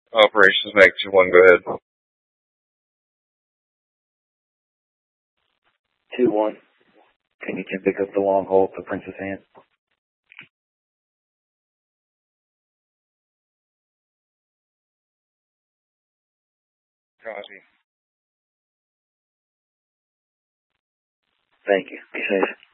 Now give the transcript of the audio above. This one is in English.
Operations Mech 2-1, go ahead. 2-1. Can you pick up the long hole for Princess Anne? Copy. Thank you. Be safe.